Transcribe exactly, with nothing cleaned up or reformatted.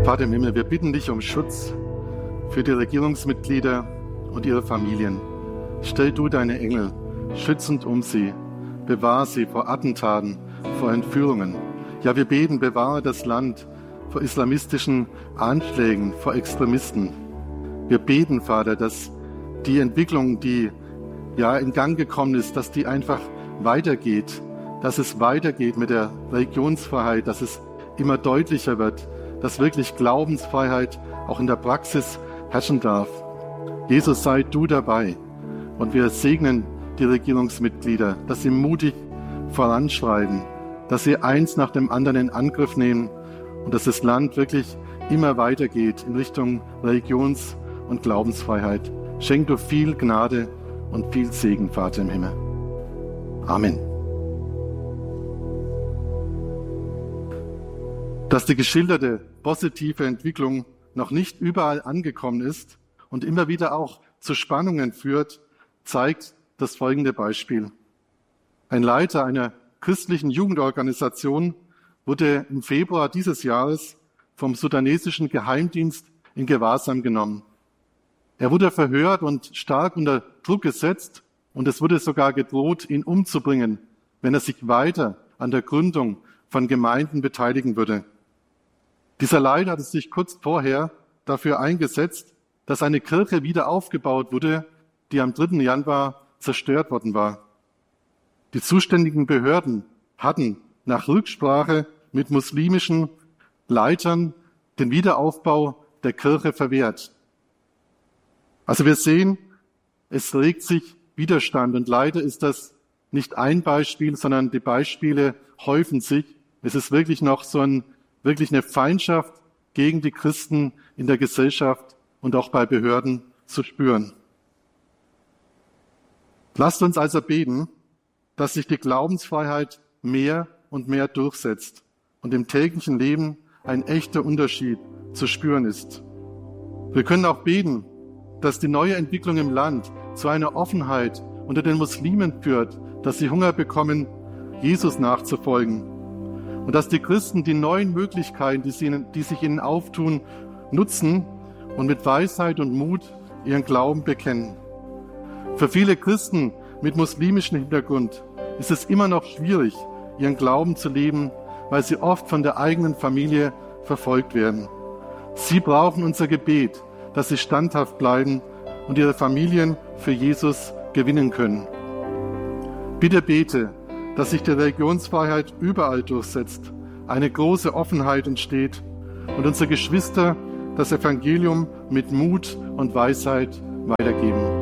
Vater im Himmel, wir bitten dich um Schutz für die Regierungsmitglieder und ihre Familien. Stell du deine Engel schützend um sie. Bewahre sie vor Attentaten, vor Entführungen. Ja, wir beten, bewahre das Land vor islamistischen Anschlägen, vor Extremisten. Wir beten, Vater, dass die Entwicklung, die ja in Gang gekommen ist, dass die einfach weitergeht, dass es weitergeht mit der Religionsfreiheit, dass es immer deutlicher wird, dass wirklich Glaubensfreiheit auch in der Praxis herrschen darf. Jesus, sei du dabei. Und wir segnen die Regierungsmitglieder, dass sie mutig voranschreiten, dass sie eins nach dem anderen in Angriff nehmen und dass das Land wirklich immer weitergeht in Richtung Religions- und Glaubensfreiheit. Schenk du viel Gnade und viel Segen, Vater im Himmel. Amen. Dass die geschilderte positive Entwicklung noch nicht überall angekommen ist und immer wieder auch zu Spannungen führt, zeigt das folgende Beispiel. Ein Leiter einer christlichen Jugendorganisation wurde im Februar dieses Jahres vom sudanesischen Geheimdienst in Gewahrsam genommen. Er wurde verhört und stark unter Druck gesetzt und es wurde sogar gedroht, ihn umzubringen, wenn er sich weiter an der Gründung von Gemeinden beteiligen würde. Dieser Leiter hatte sich kurz vorher dafür eingesetzt, dass eine Kirche wieder aufgebaut wurde, die am dritten Januar zerstört worden war. Die zuständigen Behörden hatten nach Rücksprache mit muslimischen Leitern den Wiederaufbau der Kirche verwehrt. Also wir sehen, es regt sich Widerstand und leider ist das nicht ein Beispiel, sondern die Beispiele häufen sich. Es ist wirklich noch so ein, wirklich eine Feindschaft gegen die Christen in der Gesellschaft und auch bei Behörden zu spüren. Lasst uns also beten, dass sich die Glaubensfreiheit mehr und mehr durchsetzt und im täglichen Leben ein echter Unterschied zu spüren ist. Wir können auch beten, dass die neue Entwicklung im Land zu einer Offenheit unter den Muslimen führt, dass sie Hunger bekommen, Jesus nachzufolgen. Und dass die Christen die neuen Möglichkeiten, die, sie, die sich ihnen auftun, nutzen und mit Weisheit und Mut ihren Glauben bekennen. Für viele Christen mit muslimischem Hintergrund ist es immer noch schwierig, ihren Glauben zu leben, weil sie oft von der eigenen Familie verfolgt werden. Sie brauchen unser Gebet, dass sie standhaft bleiben und ihre Familien für Jesus gewinnen können. Bitte bete, dass sich die Religionsfreiheit überall durchsetzt, eine große Offenheit entsteht und unsere Geschwister das Evangelium mit Mut und Weisheit weitergeben.